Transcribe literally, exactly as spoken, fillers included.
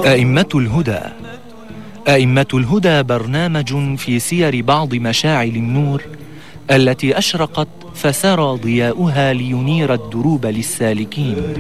أئمة الهدى. أئمة الهدى برنامج في سير بعض مشاعل النور التي أشرقت فسرى ضياؤها لينير الدروب للسالكين.